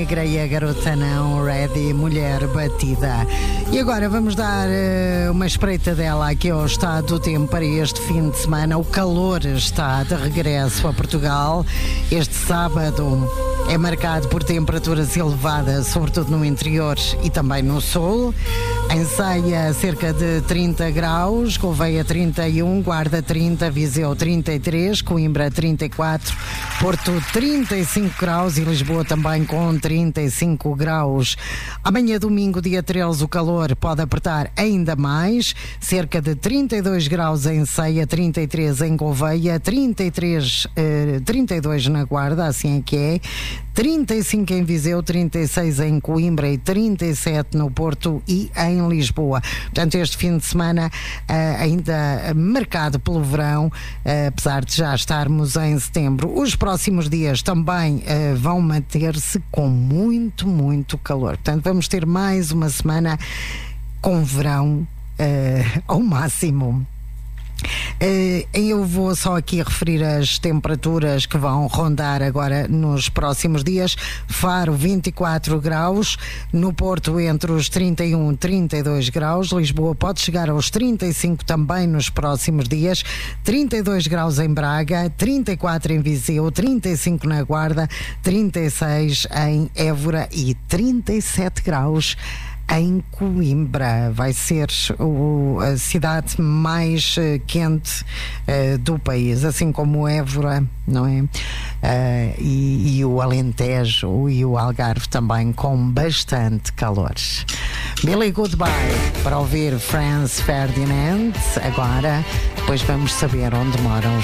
Negra e a garota não, Ready, mulher batida. E agora vamos dar uma espreita dela aqui ao estado do tempo para este fim de semana. O calor está de regresso a Portugal. Este sábado é marcado por temperaturas elevadas, sobretudo no interior e também no sul. Em Ceia, cerca de 30 graus, Gouveia 31, Guarda 30, Viseu 33, Coimbra 34, Porto 35 graus e Lisboa também com 35 graus. Amanhã, domingo, dia 13, o calor pode apertar ainda mais, cerca de 32 graus em Ceia, 33 em Gouveia, 32 na Guarda, assim é que é, 35 em Viseu, 36 em Coimbra e 37 no Porto e em Lisboa. Portanto, este fim de semana ainda marcado pelo verão, apesar de já estarmos em setembro. Os próximos dias também vão manter-se com muito, muito calor. Portanto, vamos ter mais uma semana com verão ao máximo. Eu vou só aqui referir as temperaturas que vão rondar agora nos próximos dias. Faro 24 graus, no Porto entre os 31 e 32 graus, Lisboa pode chegar aos 35 também nos próximos dias, 32 graus em Braga, 34 em Viseu, 35 na Guarda, 36 em Évora e 37 graus em Coimbra. Vai ser a cidade mais quente do país, assim como Évora, não é? E o Alentejo e o Algarve também com bastante calor. Billy Goodbye para ouvir Franz Ferdinand. Agora, depois vamos saber onde moram os